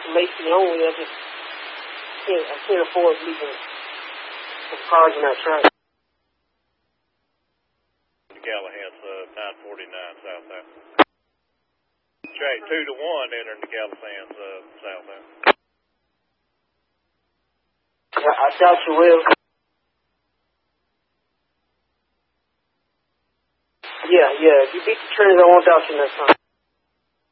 Macy only. I can't afford leaving some cars in that track. Callahan's 949 southbound. Jay, 2-1 entering the Callahan's southbound. I doubt you will. Yeah. If you beat the Trinity, I won't doubt you next time.